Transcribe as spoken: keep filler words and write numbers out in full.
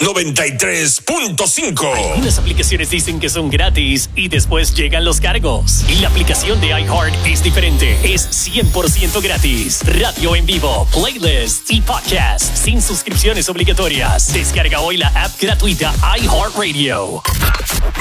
noventa y tres punto cinco. Algunas aplicaciones dicen que son gratis y después llegan los cargos. Y la aplicación de iHeart es diferente. Es cien por ciento gratis. Radio en vivo, playlists y podcasts sin suscripciones obligatorias. Descarga hoy la app gratuita iHeartRadio.